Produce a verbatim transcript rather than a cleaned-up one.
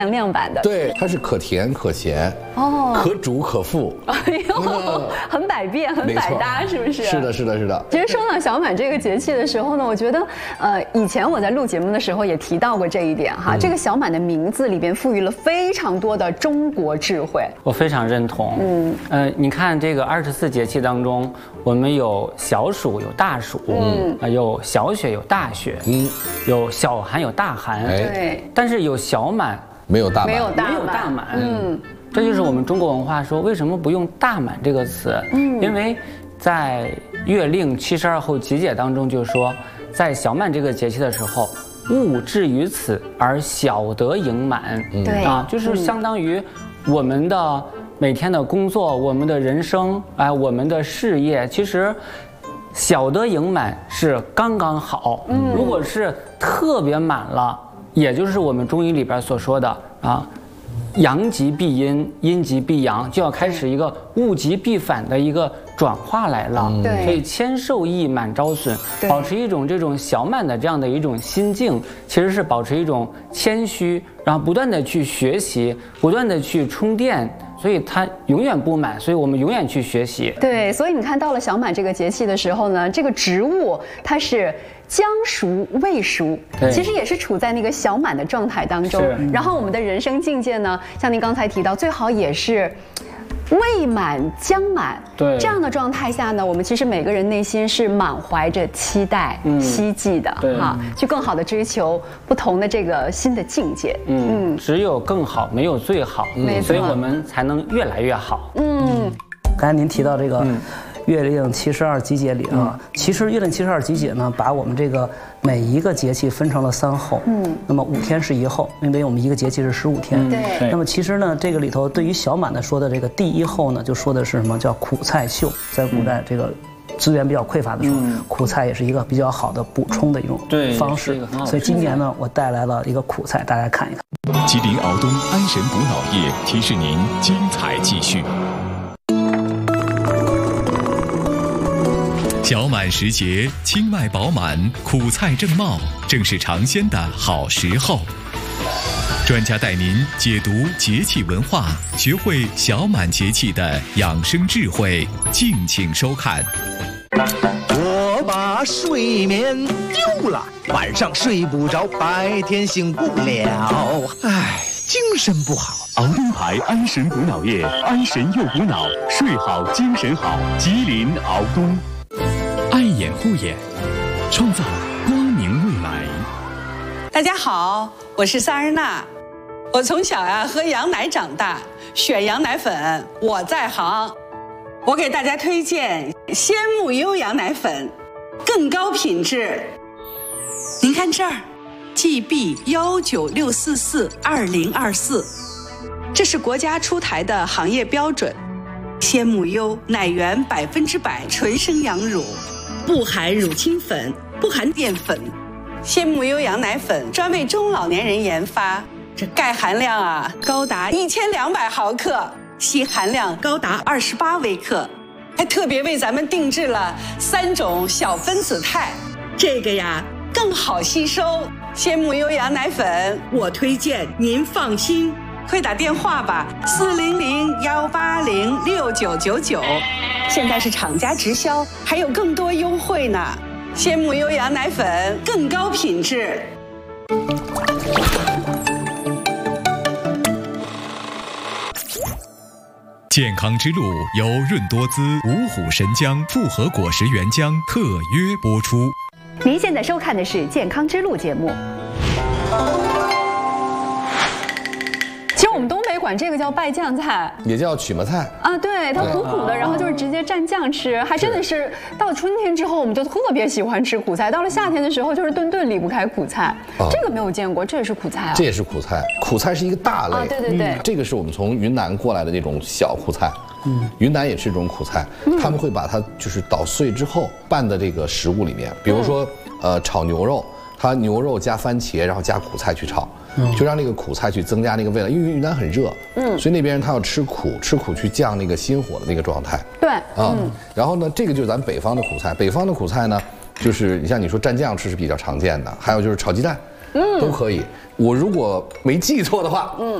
亮版的。 对，它是可甜可咸，哦，可煮可复。 哎呦，很百变，很百搭，是不是？ 是的，是的，是的。 其实说到小满这个节气的时候呢，我觉得，呃，以前我在录节目的时候也提到过这一点哈。嗯、这个小满的名字里边赋予了非常多的中国智慧。 我非常认同。嗯，呃，你看这个二十四节气当中，我们有小暑，有大暑，嗯，呃、有小雪，有大雪，嗯，有小寒，有大寒。 哎，对。 但是有小满。 没有大满， 没有大没有大满，嗯，这就是我们中国文化说为什么不用大满这个词，嗯，因为在月令七十二候集解当中就说，在小满这个节气的时候，勿至于此而小得盈满， 对啊，就是相当于我们的每天的工作，我们的人生，哎，我们的事业，其实。小得盈满是刚刚好，嗯，如果是特别满了。也就是我们中医里边所说的啊，阳极必阴，阴极必阳，就要开始一个物极必反的一个转化来了。 对， 所以谦受益，满招损，保持一种这种小满的这样的一种心境，其实是保持一种谦虚，然后不断的去学习，不断的去充电。所以它永远不满，所以我们永远去学习。 对，所以你看到了小满这个节气的时候呢，这个植物它是将熟未熟，其实也是处在那个小满的状态当中。然后我们的人生境界呢，像您刚才提到，最好也是未满将满。 对， 这样的状态下呢，我们其实每个人内心是满怀着期待、嗯、希冀的哈，去更好的追求不同的这个新的境界。 嗯，嗯只有更好，没有最好， 没错， 所以我们才能越来越好。 嗯， 刚才您提到这个。嗯月令七十二集解里啊，其实月令七十二集解呢，把我们这个每一个节气分成了三候，嗯，那么五天是一候，因为我们一个节气是十五天， 对。 那么其实呢，这个里头对于小满的说的这个第一候呢，就说的是什么叫苦菜秀，在古代这个资源比较匮乏的时候，苦菜也是一个比较好的补充的一种方式。所以今年呢，我带来了一个苦菜，大家看一看。 吉林敖东安神补脑液提示您精彩继续。小满时节，清脉饱满，苦菜正茂，正是尝鲜的好时候。专家带您解读节气文化，学会小满节气的养生智慧，敬请收看。 我把睡眠丢了，晚上睡不着，白天醒不了，唉，精神不好。 敖东牌安神补脑液，安神又补脑，睡好精神好。吉林敖东。爱眼护眼，创造光明未来。 大家好，我是萨日娜。我从小呀、啊、喝羊奶长大，选羊奶粉我在行。我给大家推荐鲜木优羊奶粉，更高品质。您看这儿 ，G B 幺九六四四二零二四，这是国家出台的行业标准。鲜木优奶源百分之百纯生羊乳。不含乳清粉，不含淀粉，鲜木优羊奶粉专为中老年人研发，这钙含量啊高达一千两百毫克，硒含量高达二十八微克，还特别为咱们定制了三种小分子肽，这个呀更好吸收。鲜木优羊奶粉，我推荐您放心，快打电话吧，四零零幺八零六九九九。现在是厂家直销，还有更多优惠呢。鲜木优羊奶粉更高品质。 健康之路由润多滋、五虎神姜复合果实原浆特约播出。 您现在收看的是《健康之路》节目。其实我们东北管这个叫败酱菜， 也叫曲芽菜啊。对，它苦苦的，然后就是直接蘸酱吃，还真的是到春天之后，我们就特别喜欢吃苦菜。到了夏天的时候，就是顿顿离不开苦菜。哦、这个没有见过，这也是苦菜啊。 这也是苦菜，苦菜是一个大类。 啊、对对对、嗯， 这个是我们从云南过来的那种小苦菜。嗯，云南也是一种苦菜，嗯、他们会把它就是捣碎之后拌的这个食物里面，比如说、嗯、呃炒牛肉。它牛肉加番茄，然后加苦菜去炒，嗯、就让那个苦菜去增加那个味道。因为云南很热，嗯，所以那边人他要吃苦，吃苦去降那个心火的那个状态。 对， 啊、嗯，然后呢，这个就是咱北方的苦菜。北方的苦菜呢，就是你像你说蘸酱吃是比较常见的，还有就是炒鸡蛋。 嗯，都可以。我如果没记错的话，嗯，